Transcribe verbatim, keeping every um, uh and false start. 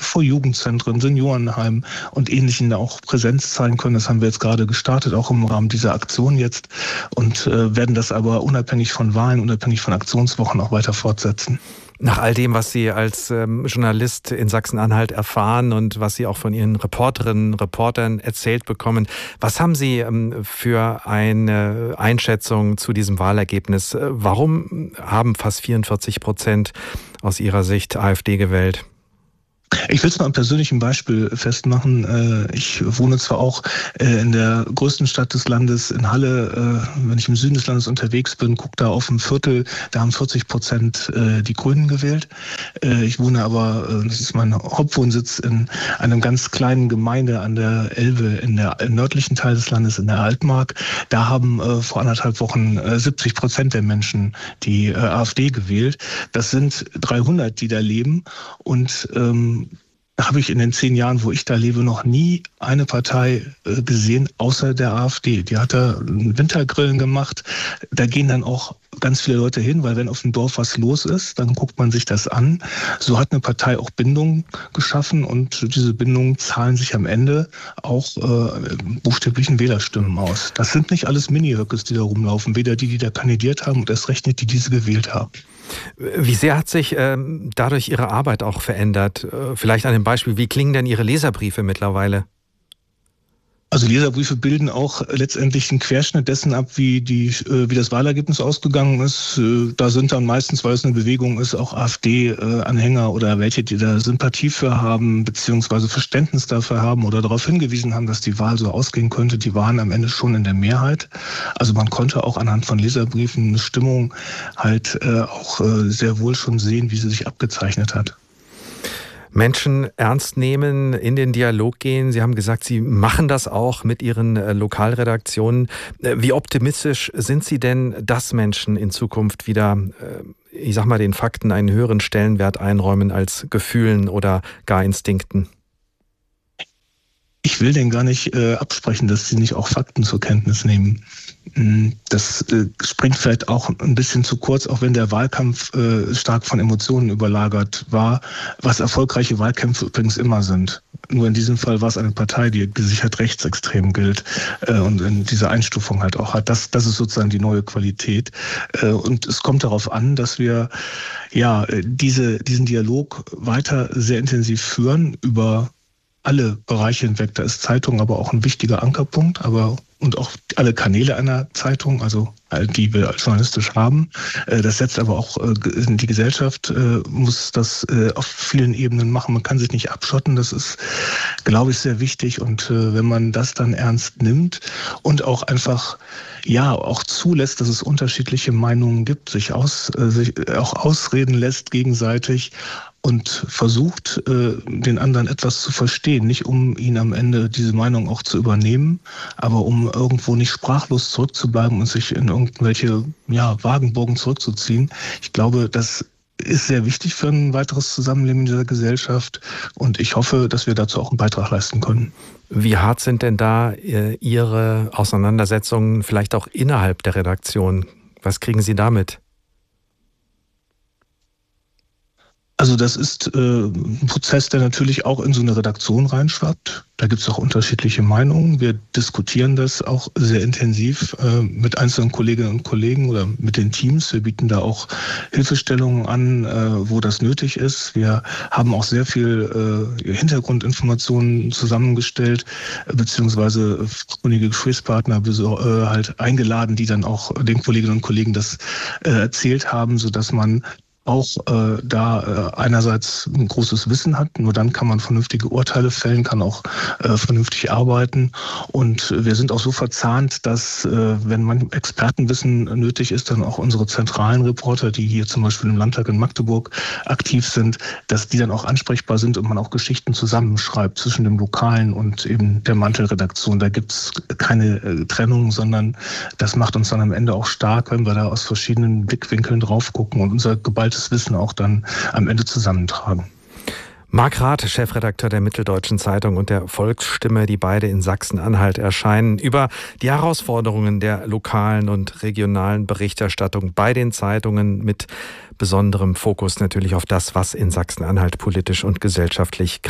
vor Jugendzentren, Seniorenheimen und Ähnlichen da auch Präsenz zeigen können. Das haben wir jetzt gerade gestartet, auch im Rahmen dieser Aktion jetzt und äh, werden das aber unabhängig von Wahlen, unabhängig von Aktionswochen auch weiter fortsetzen. Nach all dem, was Sie als ähm, Journalist in Sachsen-Anhalt erfahren und was Sie auch von Ihren Reporterinnen und Reportern erzählt bekommen, was haben Sie ähm, für eine Einschätzung zu diesem Wahlergebnis? Warum haben fast vierundvierzig Prozent aus Ihrer Sicht AfD gewählt? Ich will es mal am persönlichen Beispiel festmachen. Ich wohne zwar auch in der größten Stadt des Landes, in Halle. Wenn ich im Süden des Landes unterwegs bin, gucke da auf ein Viertel, da haben vierzig Prozent die Grünen gewählt. Ich wohne aber, das ist mein Hauptwohnsitz, in einem ganz kleinen Gemeinde an der Elbe, in der im nördlichen Teil des Landes, in der Altmark. Da haben vor anderthalb Wochen siebzig Prozent der Menschen die AfD gewählt. Das sind dreihundert, die da leben und ähm, habe ich in den zehn Jahren, wo ich da lebe, noch nie eine Partei äh, gesehen, außer der AfD. Die hat da Wintergrillen gemacht. Da gehen dann auch ganz viele Leute hin, weil wenn auf dem Dorf was los ist, dann guckt man sich das an. So hat eine Partei auch Bindung geschaffen und diese Bindungen zahlen sich am Ende auch äh, buchstäblichen Wählerstimmen aus. Das sind nicht alles Mini-Höckes, die da rumlaufen. Weder die, die da kandidiert haben und erst recht nicht die, die diese gewählt haben. Wie sehr hat sich ähm, dadurch Ihre Arbeit auch verändert? Äh, vielleicht an dem Beispiel, wie klingen denn Ihre Leserbriefe mittlerweile? Also Leserbriefe bilden auch letztendlich einen Querschnitt dessen ab, wie die, wie das Wahlergebnis ausgegangen ist. Da sind dann meistens, weil es eine Bewegung ist, auch AfD-Anhänger oder welche, die da Sympathie für haben, beziehungsweise Verständnis dafür haben oder darauf hingewiesen haben, dass die Wahl so ausgehen könnte. Die waren am Ende schon in der Mehrheit. Also man konnte auch anhand von Leserbriefen eine Stimmung halt auch sehr wohl schon sehen, wie sie sich abgezeichnet hat. Menschen ernst nehmen, in den Dialog gehen. Sie haben gesagt, Sie machen das auch mit Ihren äh, Lokalredaktionen. Äh, wie optimistisch sind Sie denn, dass Menschen in Zukunft wieder, äh, ich sag mal, den Fakten einen höheren Stellenwert einräumen als Gefühlen oder gar Instinkten? Ich will denen gar nicht äh, absprechen, dass sie nicht auch Fakten zur Kenntnis nehmen. Das äh, springt vielleicht auch ein bisschen zu kurz, auch wenn der Wahlkampf äh, stark von Emotionen überlagert war, was erfolgreiche Wahlkämpfe übrigens immer sind. Nur in diesem Fall war es eine Partei, die gesichert rechtsextrem gilt äh, und in diese Einstufung halt auch hat. Das, das ist sozusagen die neue Qualität. Äh, und es kommt darauf an, dass wir ja diese, diesen Dialog weiter sehr intensiv führen über alle Bereiche hinweg. Da ist Zeitung aber auch ein wichtiger Ankerpunkt, aber und auch alle Kanäle einer Zeitung, also die wir journalistisch haben. Das setzt aber auch die Gesellschaft, muss das auf vielen Ebenen machen. Man kann sich nicht abschotten. Das ist, glaube ich, sehr wichtig. Und wenn man das dann ernst nimmt und auch einfach, ja, auch zulässt, dass es unterschiedliche Meinungen gibt, sich, aus, sich auch ausreden lässt gegenseitig, und versucht, den anderen etwas zu verstehen. Nicht um ihn am Ende diese Meinung auch zu übernehmen, aber um irgendwo nicht sprachlos zurückzubleiben und sich in irgendwelche ja, Wagenburgen zurückzuziehen. Ich glaube, das ist sehr wichtig für ein weiteres Zusammenleben in dieser Gesellschaft und ich hoffe, dass wir dazu auch einen Beitrag leisten können. Wie hart sind denn da Ihre Auseinandersetzungen vielleicht auch innerhalb der Redaktion? Was kriegen Sie damit? Also das ist äh, ein Prozess, der natürlich auch in so eine Redaktion reinschwappt. Da gibt es auch unterschiedliche Meinungen. Wir diskutieren das auch sehr intensiv äh, mit einzelnen Kolleginnen und Kollegen oder mit den Teams. Wir bieten da auch Hilfestellungen an, äh, wo das nötig ist. Wir haben auch sehr viel äh, Hintergrundinformationen zusammengestellt, äh, beziehungsweise einige Gesprächspartner äh, halt eingeladen, die dann auch den Kolleginnen und Kollegen das äh, erzählt haben, sodass man auch äh, da äh, einerseits ein großes Wissen hat, nur dann kann man vernünftige Urteile fällen, kann auch äh, vernünftig arbeiten und wir sind auch so verzahnt, dass äh, wenn man Expertenwissen nötig ist, dann auch unsere zentralen Reporter, die hier zum Beispiel im Landtag in Magdeburg aktiv sind, dass die dann auch ansprechbar sind und man auch Geschichten zusammenschreibt zwischen dem Lokalen und eben der Mantelredaktion. Da gibt's keine äh, Trennung, sondern das macht uns dann am Ende auch stark, wenn wir da aus verschiedenen Blickwinkeln drauf gucken und unser geballtes Wissen auch dann am Ende zusammentragen. Marc Rath, Chefredakteur der Mitteldeutschen Zeitung und der Volksstimme, die beide in Sachsen-Anhalt erscheinen, über die Herausforderungen der lokalen und regionalen Berichterstattung bei den Zeitungen mit besonderem Fokus natürlich auf das, was in Sachsen-Anhalt politisch und gesellschaftlich